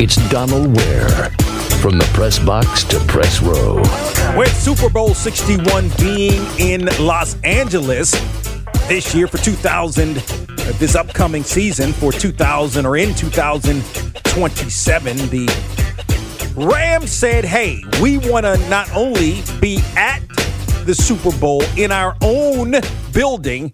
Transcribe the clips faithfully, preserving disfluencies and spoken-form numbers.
It's Donald Ware. From the press box to press row. With Super Bowl sixty-one being in Los Angeles this year for two thousand, uh, this upcoming season for two thousand or in two thousand twenty-seven, the Rams said, hey, we want to not only be at the Super Bowl in our own building,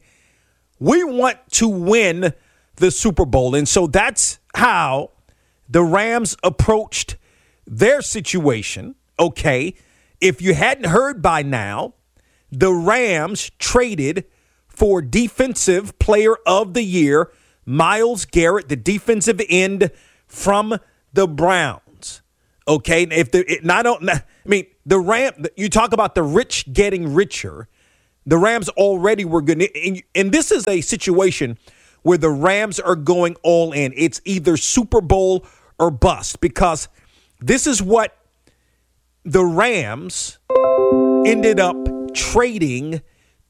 we want to win the Super Bowl. And so that's how the Rams approached their situation. Okay, if you hadn't heard by now, the Rams traded for Defensive Player of the Year, Myles Garrett, the defensive end from the Browns. Okay, if the it, not, I mean the Ram, you talk about the rich getting richer. The Rams already were good, and, and this is a situation where the Rams are going all in. It's either Super Bowl or bust, because this is what the Rams ended up trading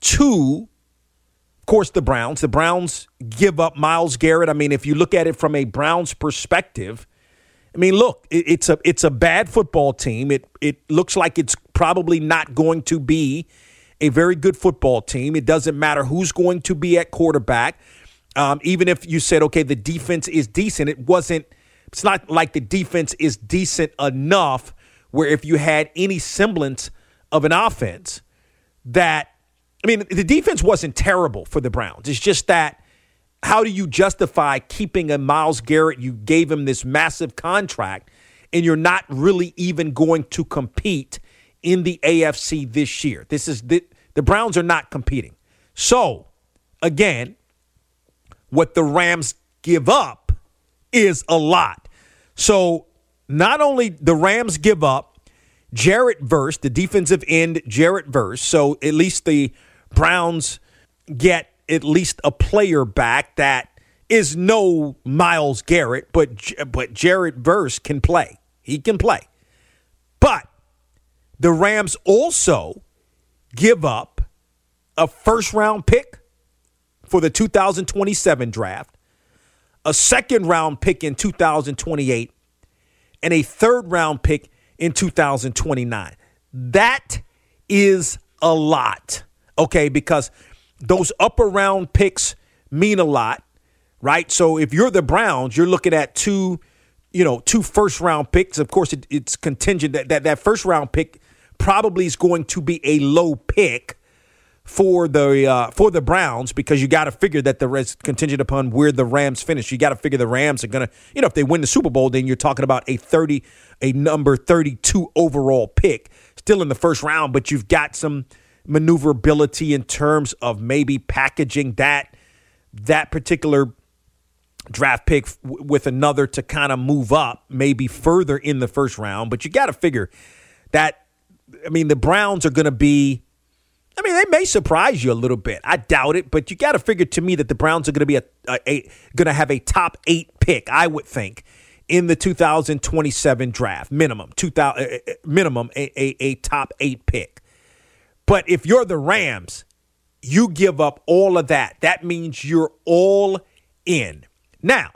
to, of course, the Browns. The Browns give up Myles Garrett. I mean, if you look at it from a Browns perspective, I mean, look, it, it's a it's a bad football team. It it looks like it's probably not going to be a very good football team. It doesn't matter who's going to be at quarterback. Um, even if you said, okay, the defense is decent, it wasn't. It's not like the defense is decent enough where if you had any semblance of an offense that, I mean, the defense wasn't terrible for the Browns. It's just that how do you justify keeping a Myles Garrett? You gave him this massive contract and you're not really even going to compete in the A F C this year. This is the, the Browns are not competing. So, again, what the Rams give up is a lot. So not only the Rams give up Jarrett Verse, the defensive end Jarrett Verse, so at least the Browns get at least a player back that is no Myles Garrett, but but Jarrett Verse can play. He can play. But the Rams also give up a first-round pick for the two thousand twenty-seven draft, a second-round pick in two thousand twenty-eight, and a third-round pick in two thousand twenty-nine. That is a lot, okay, because those upper-round picks mean a lot, right? So if you're the Browns, you're looking at two, you know, two first-round picks. Of course, it, it's contingent that, that that first-round pick probably is going to be a low pick for the uh, for the Browns, because you got to figure that the rest contingent upon where the Rams finish. You got to figure the Rams are gonna, you know, if they win the Super Bowl, then you're talking about a thirty, a number thirty-two overall pick, still in the first round. But you've got some maneuverability in terms of maybe packaging that that particular draft pick f- with another to kind of move up, maybe further in the first round. But you got to figure that. I mean, the Browns are going to be. I mean, they may surprise you a little bit. I doubt it, but you got to figure to me that the Browns are going to be a, a, a going to have a top eight pick, I would think, in the two thousand twenty-seven draft, minimum two thousand uh, minimum a, a a top eight pick. But if you're the Rams, you give up all of that. That means you're all in. Now,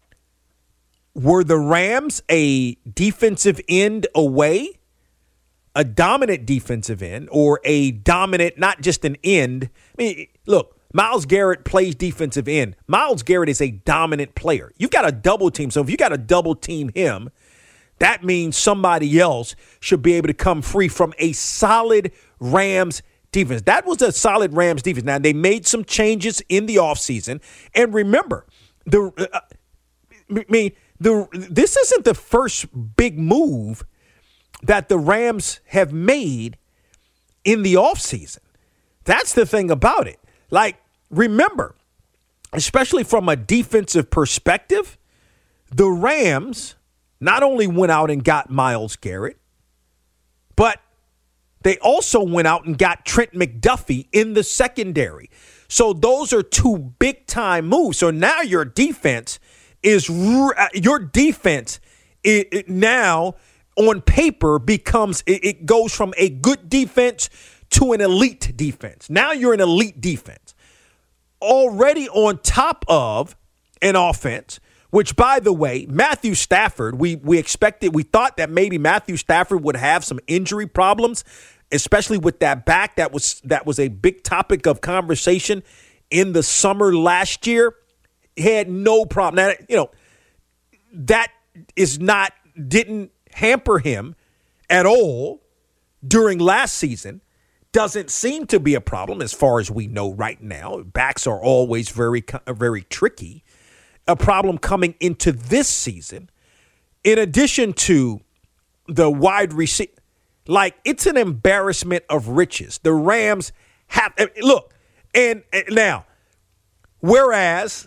were the Rams a defensive end away? A dominant defensive end, or a dominant, not just an end. I mean, look, Myles Garrett plays defensive end. Myles Garrett is a dominant player. You've got a double team. So if you got to double team him, that means somebody else should be able to come free from a solid Rams defense. That was a solid Rams defense. Now, they made some changes in the offseason. And remember, the uh, I mean, the this isn't the first big move that the Rams have made in the offseason. That's the thing about it. Like, remember, especially from a defensive perspective, the Rams not only went out and got Myles Garrett, but they also went out and got Trent McDuffie in the secondary. So those are two big-time moves. So now your defense is your defense it, it now – on paper becomes, it, it goes from a good defense to an elite defense. Now you're an elite defense. Already on top of an offense which, by the way, Matthew Stafford, we we expected, we thought that maybe Matthew Stafford would have some injury problems, especially with that back. That was that was a big topic of conversation in the summer last year. He had no problem. Now, you know, that is not, didn't hamper him at all during last season. Doesn't seem to be a problem as far as we know right now. Backs are always very, very tricky. A problem coming into this season, in addition to the wide receiver. Like, it's an embarrassment of riches. The Rams have, look, and, and now, whereas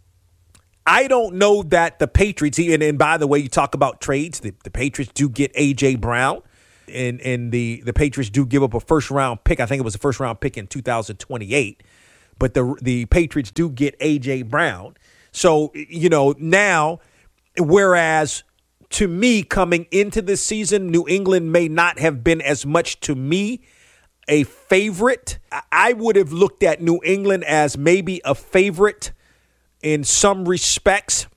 I don't know that the Patriots, and, and by the way, you talk about trades, the, the Patriots do get A J. Brown, and, and the, the Patriots do give up a first-round pick. I think it was a first-round pick in two thousand twenty-eight, but the the Patriots do get A J. Brown. So, you know, now, whereas to me, coming into this season, New England may not have been as much to me a favorite. I would have looked at New England as maybe a favorite in some respects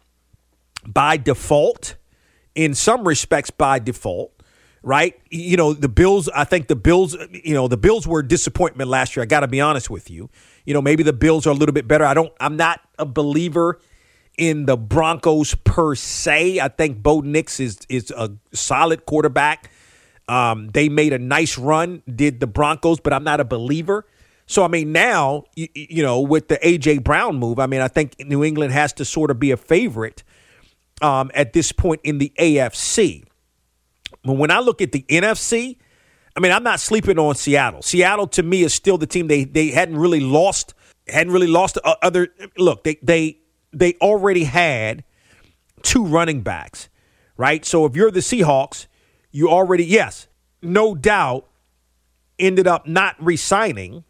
by default, in some respects by default, right? You know, the Bills, I think the Bills, you know, the Bills were a disappointment last year. I got to be honest with you. You know, maybe the Bills are a little bit better. I don't, I'm not a believer in the Broncos per se. I think Bo Nix is is a solid quarterback. Um, they made a nice run, did the Broncos, but I'm not a believer. So, I mean, now, you, you know, with the A J. Brown move, I mean, I think New England has to sort of be a favorite um, at this point in the A F C. But when I look at the N F C, I mean, I'm not sleeping on Seattle. Seattle, to me, is still the team. They they hadn't really lost, hadn't really lost other. Look, they they. They already had two running backs, right? So if you're the Seahawks, you already, yes, no doubt, ended up not re-signing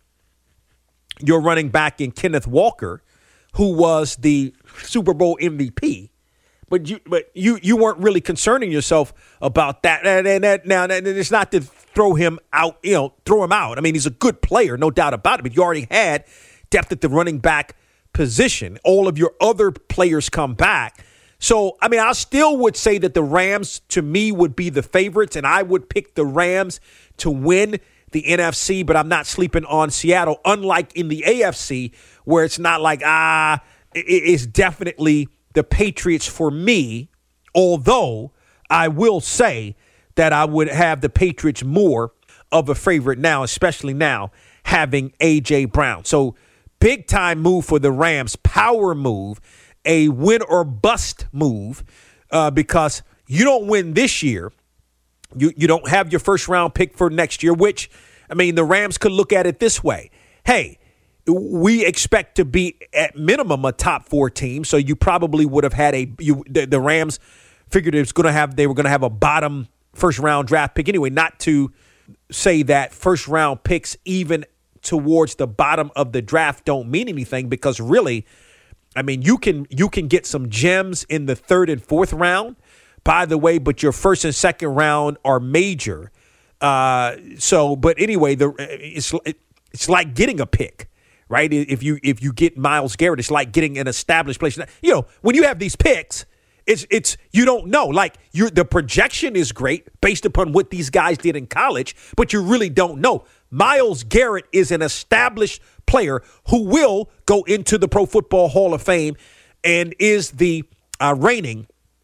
your running back in Kenneth Walker, who was the Super Bowl M V P. But you, but you, you weren't really concerning yourself about that. And, and, and now, and it's not to throw him out, you know, throw him out. I mean, he's a good player, no doubt about it. But you already had depth at the running back position. All of your other players come back. So, I mean, I still would say that the Rams, to me, would be the favorites, and I would pick the Rams to win the N F C, but I'm not sleeping on Seattle, unlike in the A F C, where it's not like, ah, it's definitely the Patriots for me, although I will say that I would have the Patriots more of a favorite now, especially now having A J. Brown. So, big time move for the Rams, power move, a win or bust move, uh, because you don't win this year. You you don't have your first round pick for next year, which, I mean, the Rams could look at it this way. Hey, we expect to be at minimum a top four team. So you probably would have had a, you, the, the Rams figured it was going to have, they were going to have a bottom first round draft pick anyway, not to say that first round picks even towards the bottom of the draft don't mean anything, because really, I mean, you can you can get some gems in the third and fourth round, by the way, but your first and second round are major. Uh, so, but anyway, the it's it's like getting a pick, right? If you if you get Myles Garrett, it's like getting an established place. You know, when you have these picks, it's it's you don't know. Like, you're, the projection is great based upon what these guys did in college, but you really don't know. Myles Garrett is an established player who will go into the Pro Football Hall of Fame and is the uh, reigning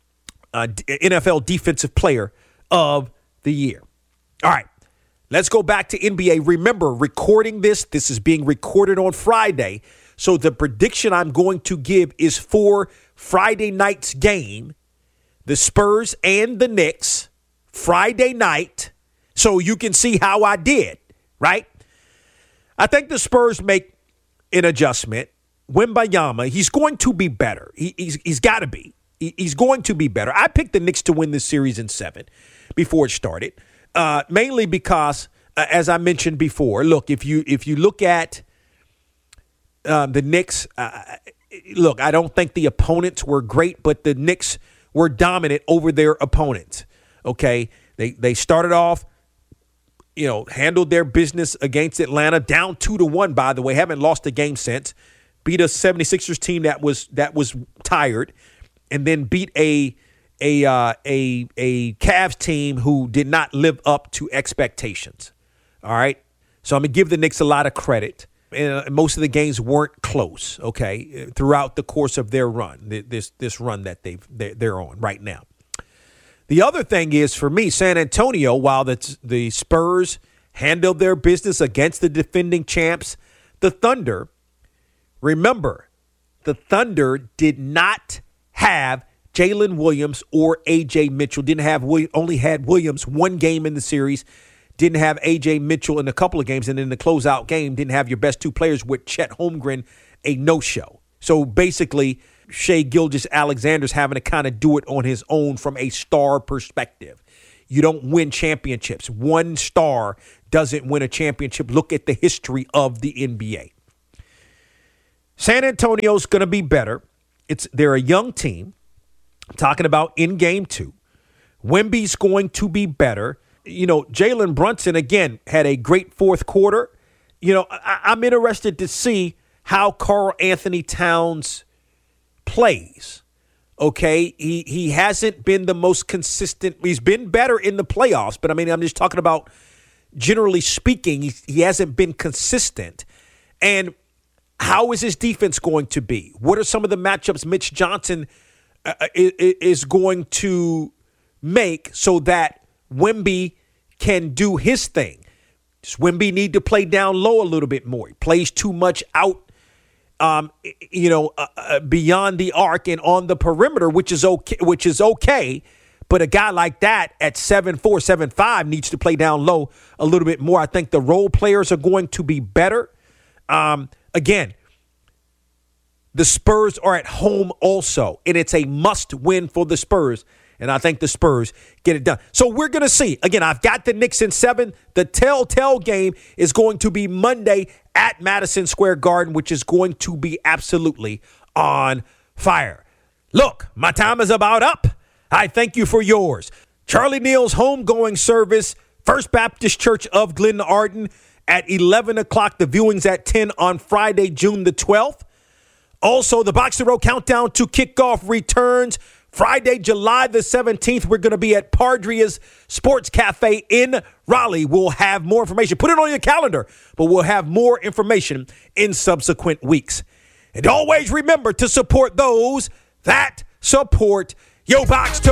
uh, N F L Defensive Player of the Year. All right, let's go back to N B A. Remember, recording this, this is being recorded on Friday. So the prediction I'm going to give is for Friday night's game, the Spurs and the Knicks, Friday night, so you can see how I did. Right? I think the Spurs make an adjustment. Wembanyama, he's going to be better. He, he's he's got to be. He, he's going to be better. I picked the Knicks to win this series in seven before it started, uh, mainly because, uh, as I mentioned before, look, if you if you look at uh, the Knicks, uh, look, I don't think the opponents were great, but the Knicks were dominant over their opponents. Okay, they they started off, you know, handled their business against Atlanta, down two to one, by the way, haven't lost a game since. Beat a seventy-sixers team that was that was tired. and then beat a a uh, a a Cavs team who did not live up to expectations. All right, so I'm gonna give the Knicks a lot of credit. And most of the games weren't close. Okay, throughout the course of their run, this this run that they've they're on right now. The other thing is, for me, San Antonio, while the the Spurs handled their business against the defending champs, the Thunder. Remember, the Thunder did not have Jalen Williams or A J Mitchell. Didn't have only had Williams one game in the series. Didn't have A J Mitchell in a couple of games, and in the closeout game, didn't have your best two players with Chet Holmgren, a no-show. So basically, Shai Gilgeous-Alexander's having to kind of do it on his own from a star perspective. You don't win championships. One star doesn't win a championship. Look at the history of the N B A. San Antonio's going to be better. It's they're a young team. I'm talking about in game two. Wemby's going to be better. You know, Jalen Brunson, again, had a great fourth quarter. You know, I, I'm interested to see how Karl Anthony Towns plays. Okay, he he hasn't been the most consistent. He's been better in the playoffs, but I mean, I'm just talking about generally speaking, he, he hasn't been consistent. And how is his defense going to be? What are some of the matchups Mitch Johnson uh, is, is going to make so that Wemby can do his thing? Does Wemby need to play down low a little bit more? He plays too much out, um, you know, uh, uh, beyond the arc and on the perimeter, which is okay. Which is okay, but a guy like that at seven four, seven five needs to play down low a little bit more. I think the role players are going to be better. Um, again, the Spurs are at home also, and it's a must-win for the Spurs. And I think the Spurs get it done. So we're going to see. Again, I've got the Knicks in seven. The telltale game is going to be Monday at Madison Square Garden, which is going to be absolutely on fire. Look, my time is about up. I thank you for yours. Charlie Neal's homegoing service, First Baptist Church of Glen Arden at eleven o'clock. The viewing's at ten on Friday, June the twelfth. Also, the Box to Row Countdown to Kickoff returns Friday, July the seventeenth. We're going to be at Pardria's Sports Cafe in Raleigh. We'll have more information. Put it on your calendar, but we'll have more information in subsequent weeks. And always remember to support those that support your Box to